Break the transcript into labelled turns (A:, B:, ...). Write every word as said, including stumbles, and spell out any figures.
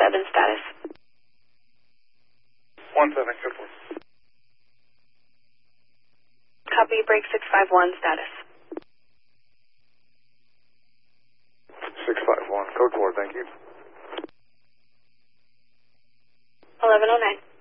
A: seven status.
B: one seven, code four.
A: Copy, break six five one status.
B: six five one, code four, thank you.
A: eleven oh nine.